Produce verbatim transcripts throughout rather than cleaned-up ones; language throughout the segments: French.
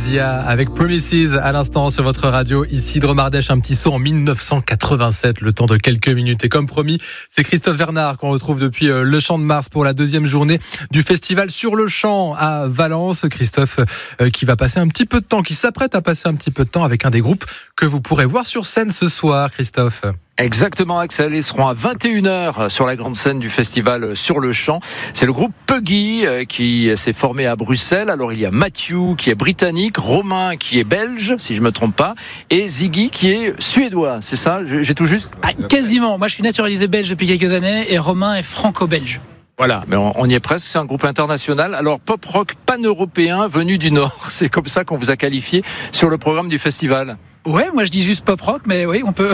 Zia avec Promises à l'instant sur votre radio. Ici Dromardèche, un petit saut en dix-neuf cent quatre-vingt-sept, le temps de quelques minutes. Et comme promis, c'est Christophe Vernard qu'on retrouve depuis le Champ de Mars pour la deuxième journée du festival Sur le Champ à Valence. Christophe euh, qui va passer un petit peu de temps, qui s'apprête à passer un petit peu de temps avec un des groupes que vous pourrez voir sur scène ce soir, Christophe. Exactement, Axel. Ils seront à vingt et une heures sur la grande scène du festival Sur le Champ. C'est le groupe Puggy qui s'est formé à Bruxelles. Alors il y a Matthew qui est britannique, Romain qui est belge, si je me trompe pas, et Ziggy qui est suédois. C'est ça? J'ai tout juste? Ah, quasiment. Moi je suis naturalisé belge depuis quelques années et Romain est franco-belge. Voilà, mais on y est presque, c'est un groupe international. Alors pop-rock pan-européen venu du Nord, c'est comme ça qu'on vous a qualifié sur le programme du festival. Ouais, moi je dis juste pop-rock, mais oui, on peut.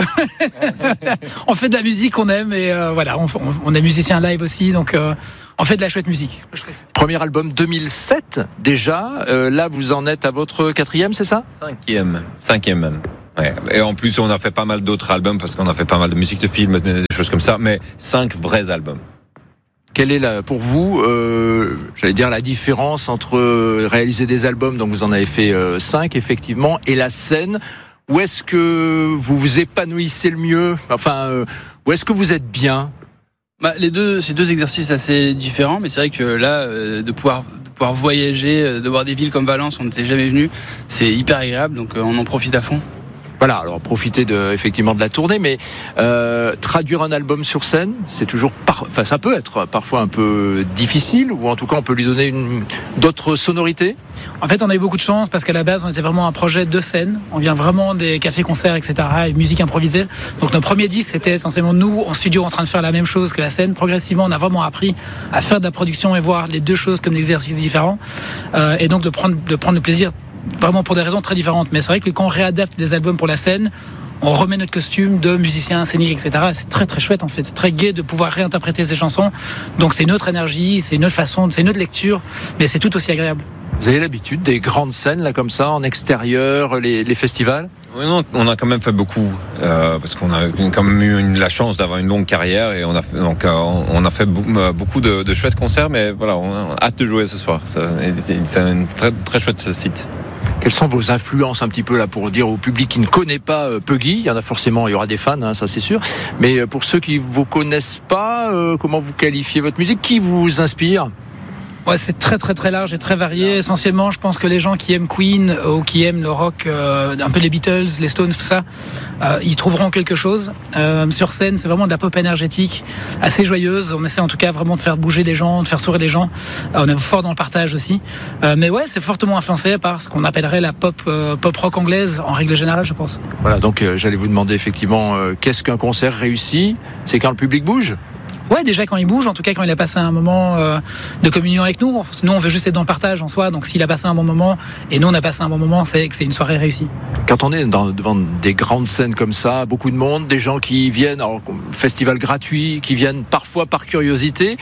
On fait de la musique qu'on aime et euh, voilà, on, on, on est musicien live aussi, donc euh, on fait de la chouette musique. Premier album deux mille sept déjà, euh, là vous en êtes à votre quatrième, c'est ça? Cinquième, cinquième même. Ouais. Et en plus on a fait pas mal d'autres albums parce qu'on a fait pas mal de musique de film, des choses comme ça, mais cinq vrais albums. Quelle est la, pour vous, euh, j'allais dire la différence entre réaliser des albums, donc vous en avez fait euh, cinq effectivement, et la scène? Où est-ce que vous vous épanouissez le mieux? Enfin, euh, où est-ce que vous êtes bien? Bah, les deux, c'est deux exercices assez différents, mais c'est vrai que là, euh, de pouvoir de pouvoir voyager, euh, de voir des villes comme Valence, on n'était jamais venu, c'est hyper agréable, donc euh, on en profite à fond. Voilà, alors profiter de, effectivement de la tournée, mais euh, traduire un album sur scène, c'est toujours, par, enfin ça peut être parfois un peu difficile, ou en tout cas on peut lui donner une, d'autres sonorités. En fait, on a eu beaucoup de chance parce qu'à la base, on était vraiment un projet de scène. On vient vraiment des cafés-concerts, et cetera, et musique improvisée. Donc, notre premier disque, c'était essentiellement nous en studio en train de faire la même chose que la scène. Progressivement, on a vraiment appris à faire de la production et voir les deux choses comme des exercices différents, euh, et donc de prendre, de prendre le plaisir. Vraiment pour des raisons très différentes. Mais c'est vrai que quand on réadapte des albums pour la scène, on remet notre costume de musicien scénique, et cetera. C'est très très chouette en fait. C'est très gai de pouvoir réinterpréter ces chansons. Donc c'est une autre énergie, c'est une autre façon, c'est une autre lecture, mais c'est tout aussi agréable. Vous avez l'habitude des grandes scènes là comme ça, en extérieur, les, les festivals? Oui, non, on a quand même fait beaucoup euh, parce qu'on a quand même eu une, la chance d'avoir une longue carrière et on a fait, donc euh, on a fait beaucoup de, de chouettes concerts, mais voilà, on a hâte de jouer ce soir. C'est, c'est un très très chouette site. Quelles sont vos influences un petit peu là pour dire au public qui ne connaît pas euh, Puggy? Il y en a forcément, il y aura des fans, hein, ça c'est sûr. Mais pour ceux qui vous connaissent pas, euh, comment vous qualifiez votre musique? Qui vous inspire? Ouais, c'est très très très large et très varié. Essentiellement, je pense que les gens qui aiment Queen euh, ou qui aiment le rock, euh, un peu les Beatles, les Stones, tout ça, euh, ils trouveront quelque chose. Euh, sur scène, c'est vraiment de la pop énergétique, assez joyeuse. On essaie en tout cas vraiment de faire bouger les gens, de faire sourire les gens. Euh, on est fort dans le partage aussi. Euh, mais ouais, c'est fortement influencé par ce qu'on appellerait la pop euh, pop rock anglaise en règle générale, je pense. Voilà, donc euh, j'allais vous demander effectivement, euh, qu'est-ce qu'un concert réussi? C'est quand le public bouge? Ouais, déjà quand il bouge, en tout cas quand il a passé un moment euh, de communion avec nous. Nous, on veut juste être dans le partage en soi. Donc, s'il a passé un bon moment et nous, on a passé un bon moment, c'est que c'est une soirée réussie. Quand on est dans, devant des grandes scènes comme ça, beaucoup de monde, des gens qui viennent, alors festival gratuit, qui viennent parfois par curiosité,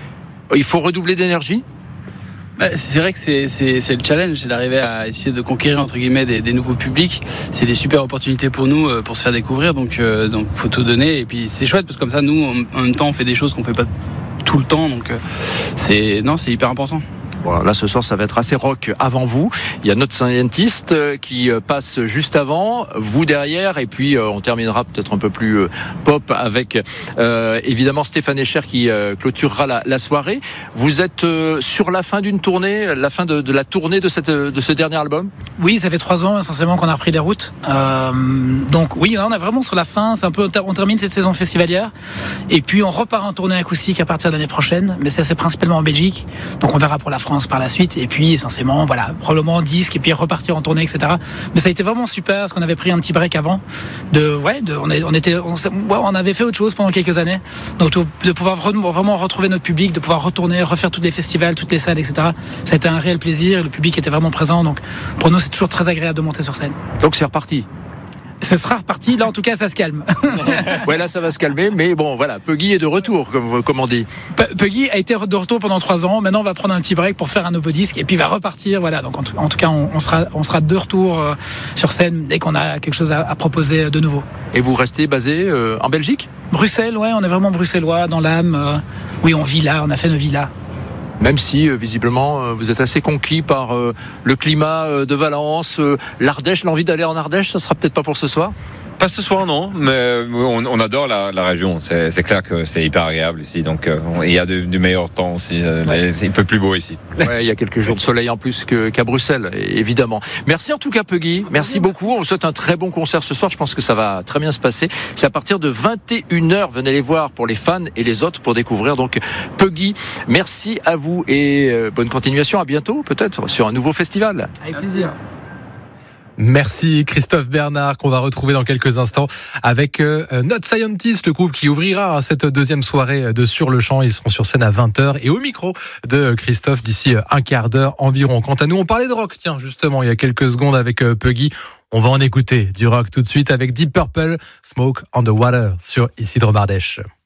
il faut redoubler d'énergie? C'est vrai que c'est, c'est, c'est le challenge, c'est d'arriver à essayer de conquérir entre guillemets des, des nouveaux publics. C'est des super opportunités pour nous, pour se faire découvrir, donc euh, donc faut tout donner. Et puis c'est chouette parce que comme ça, nous en même temps, on fait des choses qu'on fait pas tout le temps, donc c'est non, c'est hyper important. Voilà, là ce soir ça va être assez rock avant vous. Il y a notre scientiste qui passe juste avant, vous derrière, et puis euh, on terminera peut-être un peu plus euh, pop avec euh, évidemment Stéphane Echer qui euh, clôturera la, la soirée. Vous êtes euh, sur la fin d'une tournée, la fin de, de la tournée de, cette, de ce dernier album? Oui, ça fait trois ans essentiellement qu'on a repris les routes. Euh, donc oui, là on est vraiment sur la fin. C'est un peu, on termine cette saison festivalière et puis on repart en tournée acoustique à partir de l'année prochaine. Mais ça c'est principalement en Belgique. Donc on verra pour la France par la suite, et puis essentiellement voilà, probablement disque, et puis repartir en tournée, etc. Mais ça a été vraiment super parce qu'on avait pris un petit break avant de ouais de, on, est, on était on, on avait fait autre chose pendant quelques années, donc de pouvoir vraiment retrouver notre public, de pouvoir retourner, refaire tous les festivals, toutes les salles, etc. Ça a été un réel plaisir, le public était vraiment présent, donc pour nous c'est toujours très agréable de monter sur scène. Donc c'est reparti. Ce sera reparti, là en tout cas ça se calme. Ouais, là ça va se calmer, mais bon voilà, Puggy est de retour, comme, comme on dit. P- Puggy a été de retour pendant trois ans, maintenant on va prendre un petit break pour faire un nouveau disque, et puis il va repartir, voilà, donc en tout, en tout cas on, on, sera, on sera de retour euh, sur scène dès qu'on a quelque chose à, à proposer de nouveau. Et vous restez basé euh, en Belgique? Bruxelles, ouais, on est vraiment bruxellois dans l'âme, euh, oui on vit là, on a fait nos vies là. même si euh, visiblement euh, vous êtes assez conquis par euh, le climat euh, de Valence, euh, l'Ardèche, l'envie d'aller en Ardèche, ça sera peut-être pas pour ce soir? Pas ce soir, non, mais on, on adore la, la région. C'est, c'est clair que c'est hyper agréable ici. Donc, euh, il y a du, du meilleur temps aussi. Euh, ouais. C'est un peu plus beau ici. Ouais, il y a quelques jours de soleil en plus que, qu'à Bruxelles, évidemment. Merci en tout cas, Peggy. Merci beaucoup. On vous souhaite un très bon concert ce soir. Je pense que ça va très bien se passer. C'est à partir de vingt et une heures. Venez les voir pour les fans et les autres pour découvrir donc Peggy. Merci à vous et euh, bonne continuation. À bientôt, peut-être, sur un nouveau festival. Avec plaisir. Merci Christophe Bernard, qu'on va retrouver dans quelques instants avec euh, Not Scientist, le groupe qui ouvrira hein, cette deuxième soirée de Sur le Champ. Ils seront sur scène à vingt heures et au micro de Christophe d'ici un quart d'heure environ. Quant à nous, on parlait de rock, tiens justement, il y a quelques secondes avec euh, Peggy. On va en écouter du rock tout de suite avec Deep Purple, Smoke on the Water sur Ici Dromardèche.